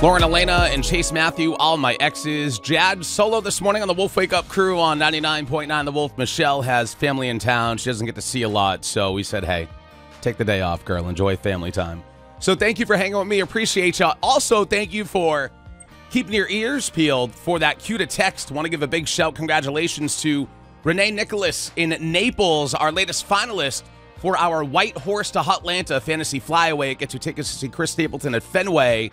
Lauren Elena and Chase Matthew, all my exes. Jad solo this morning on the Wolf Wake Up crew on 99.9 The Wolf. Michelle has family in town. She doesn't get to see a lot, so we said, hey, take the day off, girl. Enjoy family time. So thank you for hanging with me. Appreciate y'all. Also, thank you for keeping your ears peeled for that cue to text. Want to give a big shout. Congratulations to Renee Nicholas in Naples, our latest finalist for our White Horse to Hotlanta Fantasy Flyaway. Get your tickets to see Chris Stapleton at Fenway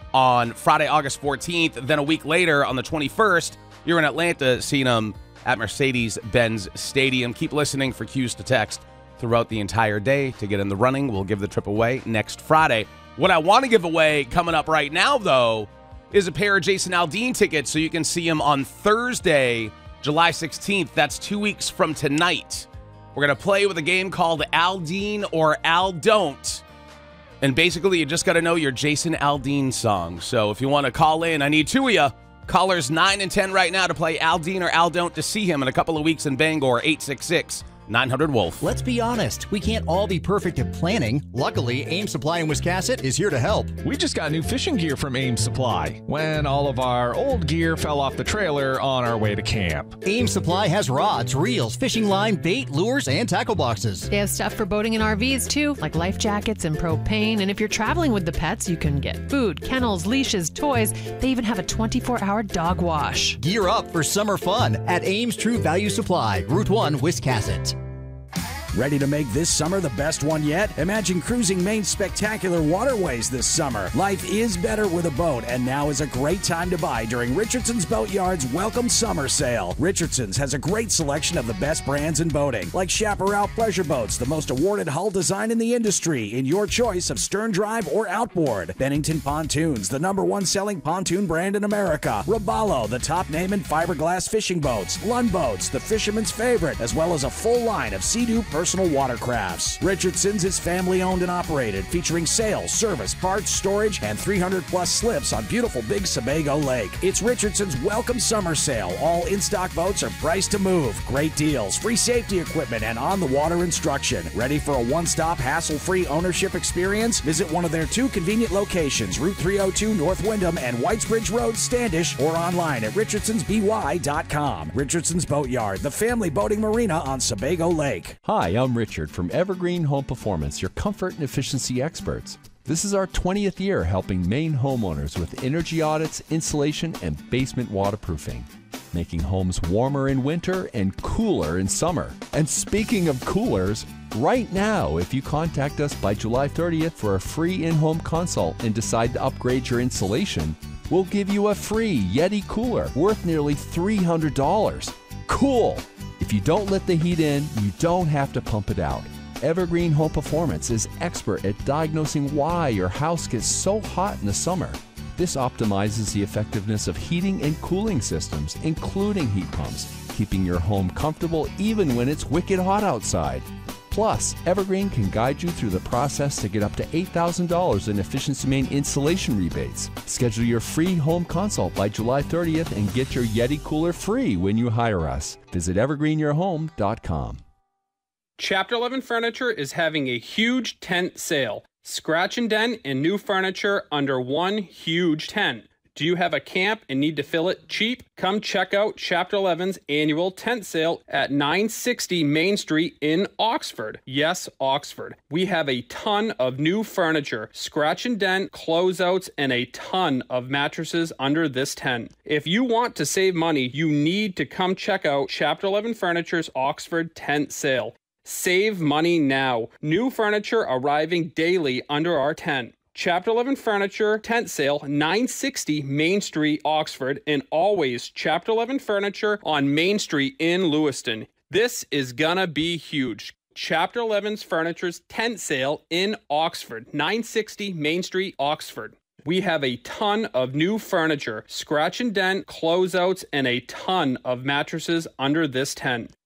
on Friday, August 14th. Then a week later, on the 21st, you're in Atlanta seeing him at Mercedes-Benz Stadium. Keep listening for cues to text throughout the entire day to get in the running. We'll give the trip away next Friday. What I want to give away coming up right now, though, is a pair of Jason Aldean tickets so you can see him on Thursday, July 16th. That's 2 weeks from tonight. We're going to play with a game called Aldean or Al Don't. And basically, you just got to know your Jason Aldean song. So if you want to call in, I need two of you. Callers 9 and 10 right now to play Aldean or Al Don't to see him in a couple of weeks in Bangor, 866-900-WOLF. Let's be honest, we can't all be perfect at planning. Luckily, Ames Supply in Wiscasset is here to help. We just got new fishing gear from Ames Supply when all of our old gear fell off the trailer on our way to camp. Ames Supply has rods, reels, fishing line, bait, lures, and tackle boxes. They have stuff for boating and RVs too, like life jackets and propane. And if you're traveling with the pets, you can get food, kennels, leashes, toys. They even have a 24-hour dog wash. Gear up for summer fun at Ames True Value Supply, Route 1, Wiscasset. Ready to make this summer the best one yet? Imagine cruising Maine's spectacular waterways this summer. Life is better with a boat, and now is a great time to buy during Richardson's Boatyard's Welcome Summer Sale. Richardson's has a great selection of the best brands in boating, like Chaparral Pleasure Boats, the most awarded hull design in the industry, in your choice of stern drive or outboard. Bennington Pontoons, the #1 selling pontoon brand in America. Robalo, the top name in fiberglass fishing boats. Lund Boats, the fisherman's favorite, as well as a full line of Sea-Doo personal watercrafts. Richardson's is family owned and operated, featuring sales, service, parts, storage, and 300-plus slips on beautiful Big Sebago Lake. It's Richardson's Welcome Summer Sale. All in-stock boats are priced to move. Great deals, free safety equipment, and on-the-water instruction. Ready for a one-stop, hassle-free ownership experience? Visit one of their 2 convenient locations, Route 302 North Windham and Whitesbridge Road, Standish, or online at richardsonsby.com. Richardson's Boatyard, the family boating marina on Sebago Lake. Hi, I'm Richard from Evergreen Home Performance, your comfort and efficiency experts. This is our 20th year helping Maine homeowners with energy audits, insulation, and basement waterproofing, making homes warmer in winter and cooler in summer. And speaking of coolers, right now, if you contact us by July 30th for a free in-home consult and decide to upgrade your insulation, we'll give you a free Yeti cooler worth nearly $300. Cool! If you don't let the heat in, you don't have to pump it out. Evergreen Home Performance is expert at diagnosing why your house gets so hot in the summer. This optimizes the effectiveness of heating and cooling systems, including heat pumps, keeping your home comfortable even when it's wicked hot outside. Plus, Evergreen can guide you through the process to get up to $8,000 in Efficiency Maine insulation rebates. Schedule your free home consult by July 30th and get your Yeti cooler free when you hire us. Visit evergreenyourhome.com. Chapter 11 Furniture is having a huge tent sale. Scratch and dent and new furniture under one huge tent. Do you have a camp and need to fill it cheap? Come check out Chapter 11's annual tent sale at 960 Main Street in Oxford. Yes, Oxford. We have a ton of new furniture, scratch and dent, closeouts, and a ton of mattresses under this tent. If you want to save money, you need to come check out Chapter 11 Furniture's Oxford tent sale. Save money now. New furniture arriving daily under our tent. Chapter 11 Furniture Tent Sale, 960 Main Street, Oxford, and always Chapter 11 Furniture on Main Street in Lewiston. This is gonna be huge. Chapter 11's Furniture's Tent Sale in Oxford, 960 Main Street, Oxford. We have a ton of new furniture, scratch and dent, closeouts, and a ton of mattresses under this tent.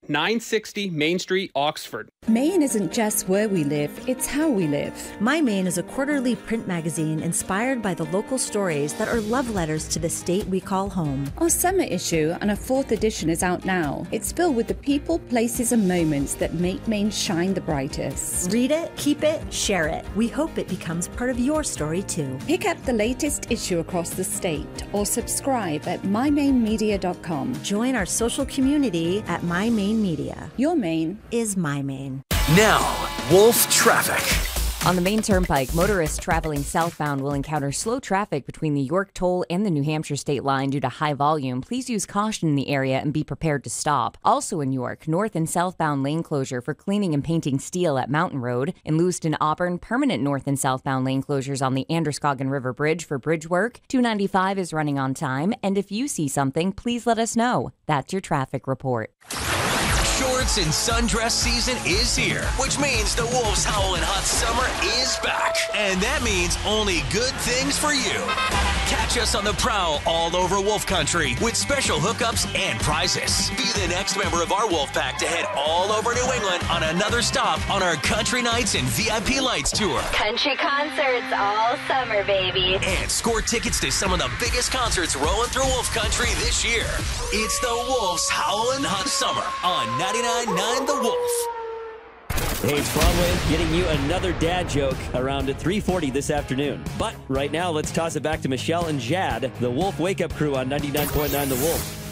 960 Main Street, Oxford. Maine isn't just where we live, it's how we live. My Maine is a quarterly print magazine inspired by the local stories that are love letters to the state we call home. Our summer issue and a 4th edition is out now. It's filled with the people, places, and moments that make Maine shine the brightest. Read it, keep it, share it. We hope it becomes part of your story too. Pick up the latest issue across the state or subscribe at mymainmedia.com. Join our social community at My Maine Media. Your Maine is my Maine. Now, Wolf Traffic. On the Maine Turnpike, motorists traveling southbound will encounter slow traffic between the York Toll and the New Hampshire state line due to high volume. Please use caution in the area and be prepared to stop. Also in York, north and southbound lane closure for cleaning and painting steel at Mountain Road. In Lewiston, Auburn, permanent north and southbound lane closures on the Androscoggin River Bridge for bridge work. 295 is running on time, and if you see something, please let us know. That's your traffic report. Shorts and sundress season is here, which means the Wolves Howlin' Hot Summer is back. And that means only good things for you. Catch us on the prowl all over Wolf Country with special hookups and prizes. Be the next member of our Wolf Pack to head all over New England on another stop on our Country Nights and VIP Lights tour. Country concerts all summer, baby. And score tickets to some of the biggest concerts rolling through Wolf Country this year. It's the Wolves Howlin' Hot Summer on 99.9 The Wolf. Hey, it's Broadway getting you another dad joke around at 3:40 this afternoon. But right now, let's toss it back to Michelle and Jad, the Wolf Wake Up Crew on 99.9 The Wolf.